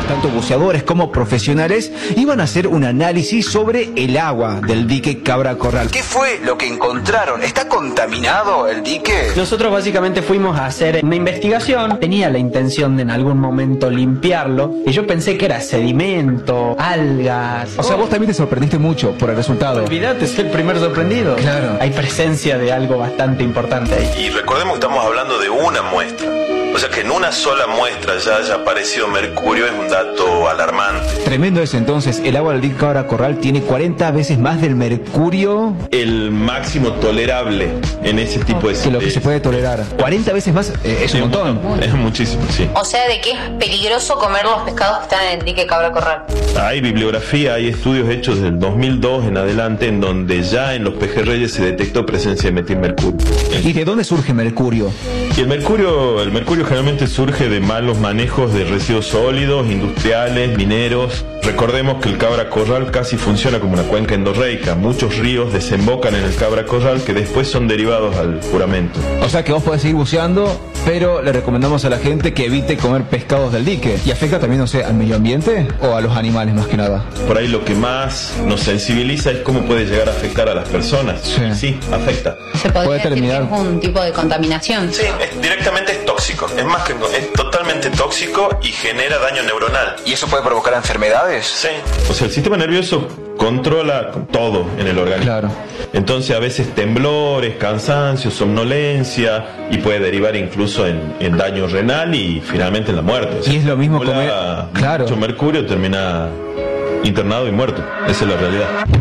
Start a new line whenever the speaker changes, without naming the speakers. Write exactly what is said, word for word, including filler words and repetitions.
tanto buceadores como profesionales, iban a hacer un análisis sobre el agua del dique Cabra Corral. ¿Qué fue lo que encontraron? ¿Está contaminado el dique?
Nosotros básicamente fuimos a hacer una investigación. Tenía la intención de en algún momento limpiarlo, y yo pensé que era sedimento, algas.
O sea, vos también te sorprendiste mucho por el resultado.
Olvídate, soy el primer sorprendido.
Claro.
Hay presencia de algo bastante importante ahí.
Y recordemos que estamos hablando de una muestra. O sea, que en una sola muestra ya haya aparecido mercurio es un dato alarmante.
Tremendo es entonces, el agua del dique Cabra Corral tiene cuarenta veces más del mercurio.
El máximo tolerable en ese tipo de...
Que lo que se puede tolerar. cuarenta veces más, eh, es un montón.
Es muchísimo, sí.
O sea, de que es peligroso comer los pescados que están en el dique Cabra Corral.
Hay bibliografía, hay estudios hechos desde el dos mil dos en adelante en donde ya en los pejerreyes se detectó presencia de metilmercurio.
¿Y de dónde surge mercurio?
Y el mercurio, el mercurio generalmente surge de malos manejos de residuos sólidos, industriales, mineros. Recordemos que el Cabra Corral casi funciona como una cuenca endorreica. Muchos ríos desembocan en el Cabra Corral que después son derivados al juramento.
O sea que vos podés seguir buceando, pero le recomendamos a la gente que evite comer pescados del dique. ¿Y afecta también, no sé, al medio ambiente o a los animales más que nada?
Por ahí lo que más nos sensibiliza es cómo puede llegar a afectar a las personas.
Sí,
sí afecta.
Se podría
Puede
decir
terminar...
que es un tipo de contaminación.
Sí, es, directamente es tóxico. Es más que es totalmente tóxico y genera daño neuronal.
¿Y eso puede provocar enfermedades?
Sí. O sea, el sistema nervioso controla todo en el organismo.
Claro.
Entonces a veces temblores, cansancio, somnolencia, y puede derivar incluso en, en daño renal y finalmente en la muerte. O sea,
y es lo mismo
comer
claro.
mucho mercurio, termina internado y muerto. Esa es la realidad.